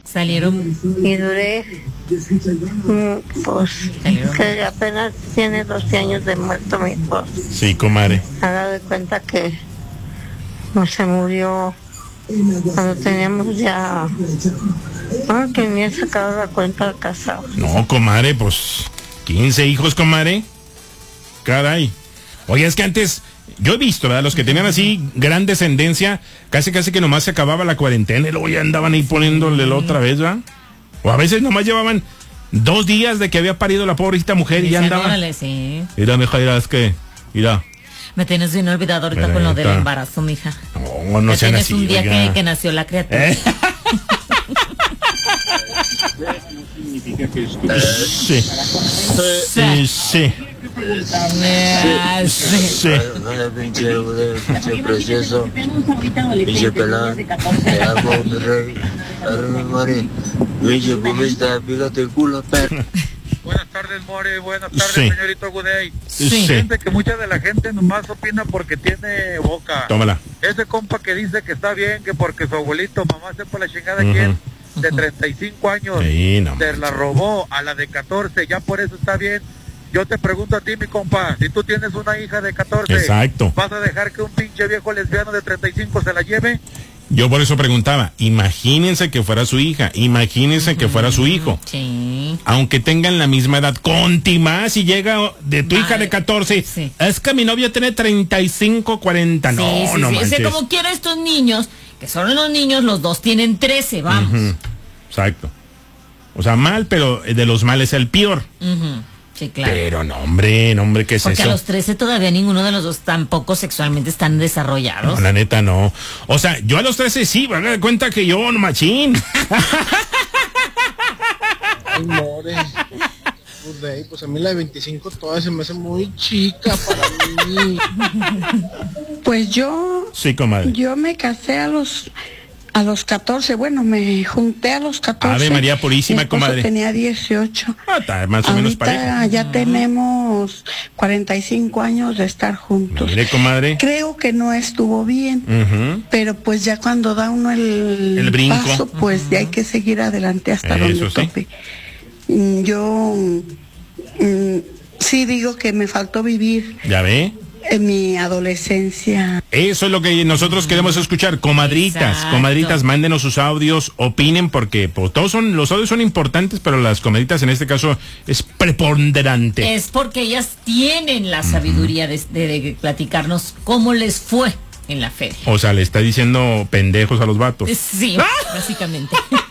Salieron. Y duré, pues, que apenas tiene 12 años de muerto mi esposo. Sí, comadre. Haga de cuenta que se murió cuando teníamos ya, que ni he sacado la cuenta de casado. No, comadre, pues 15 hijos, comadre. Caray. Oye, es que antes, yo he visto, ¿verdad? Los que tenían así gran descendencia, casi que nomás se acababa la cuarentena y luego ya andaban ahí poniéndole la otra vez, ¿verdad? O a veces nomás llevaban 2 días de que había parido la pobrecita mujer y ya andaban. Órale, sí. Mira, mija, mira, es que, mira. Me tienes bien olvidado ahorita Mira, con lo del ahorita. embarazo, mija. No sean tienes así, un día oiga. que nació la criatura. Sí. Sí. Sí. Sí. Pinche precioso, pinche pelón, te amo, mi rey, mi Mori, pinche pumista, pígate el culo, perro. Buenas tardes, More, buenas tardes, Sí. señorito Gudey. Sí. Fíjate que mucha de la gente nomás opina porque tiene boca. Tómala. Ese compa que dice que está bien, que porque su abuelito, mamá sepa la chingada Ujú. quién, de 35 años, Sí, no se la robó a la de 14, ya por eso está bien. Yo te pregunto a ti, mi compa, si tú tienes una hija de 14, Exacto. ¿vas a dejar que un pinche viejo lesbiano de 35 se la lleve? Yo por eso preguntaba, imagínense que fuera su hija, imagínense que fuera su hijo. Sí. Aunque tengan la misma edad, contima si llega de tu hija de 14, Sí. es que mi novio tiene 35, 40, no, sí, no sí. manches. O sea, como quiera estos niños, que son los niños, los dos tienen 13, vamos. Ujú. Exacto. O sea, mal, pero de los males el peor. Ujú. Sí, claro. Pero no, hombre, ¿qué es Porque eso? a los 13 todavía ninguno de los dos tampoco sexualmente están desarrollados. No, la neta no. O sea, yo a los 13 sí, me doy cuenta que yo, no machín. Ay, More. Pues a mí la de 25 todavía se me hace muy chica para mí. Pues yo Sí, comadre. me casé a los 14, bueno, me junté a los 14. Ave María Purísima, Mi esposo comadre. tenía 18. Ah, está más o menos Ahorita pareja. ya tenemos 45 años de estar juntos. Mire, comadre. Creo que no estuvo bien, Ujú. pero pues ya cuando da uno el brinco. paso, pues ya hay que seguir adelante hasta Eso donde sí. tope. Yo sí digo que me faltó vivir ¿Ya ve? en mi adolescencia. Eso es lo que nosotros queremos escuchar, comadritas. Exacto. Comadritas, mándenos sus audios, opinen, porque pues, los audios son importantes, pero las comadritas en este caso es preponderante. Es porque ellas tienen la sabiduría de platicarnos cómo les fue en la feria. O sea, le está diciendo pendejos a los vatos. Sí, básicamente.